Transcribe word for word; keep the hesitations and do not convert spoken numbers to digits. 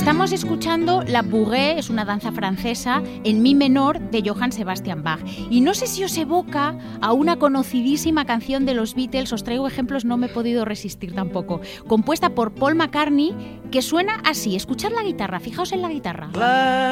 Estamos escuchando la Bourrée, es una danza francesa, en mi menor de Johann Sebastian Bach. Y no sé si os evoca a una conocidísima canción de los Beatles, os traigo ejemplos, no me he podido resistir tampoco, compuesta por Paul McCartney, que suena así. Escuchad la guitarra, fijaos en la guitarra.